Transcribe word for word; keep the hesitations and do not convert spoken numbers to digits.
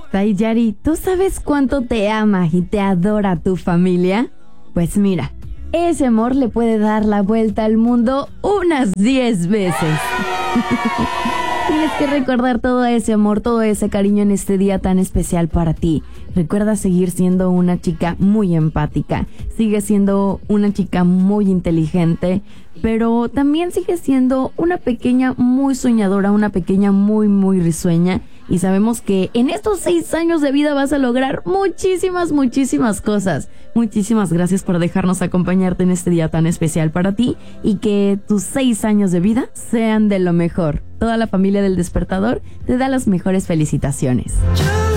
Tayari, ¿tú sabes cuánto te ama y te adora tu familia? Pues mira, ese amor le puede dar la vuelta al mundo unas diez veces. Tienes que recordar todo ese amor, todo ese cariño en este día tan especial para ti. Recuerda seguir siendo una chica muy empática. Sigue siendo una chica muy inteligente, pero también sigue siendo una pequeña muy soñadora, una pequeña muy, muy risueña. Y sabemos que en estos seis años de vida vas a lograr muchísimas, muchísimas cosas. Muchísimas gracias por dejarnos acompañarte en este día tan especial para ti y que tus seis años de vida sean de lo mejor. Toda la familia del Despertador te da las mejores felicitaciones.